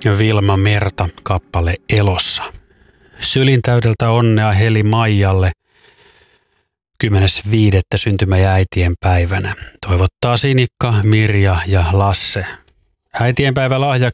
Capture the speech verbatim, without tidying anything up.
ja Vilma Merta kappale Elossa. Sylin täydeltä onnea Heli Maijalle kymmenes viidettä syntymä- ja äitienpäivänä. Toivottaa Sinikka, Mirja ja Lasse. Äitienpäivälahja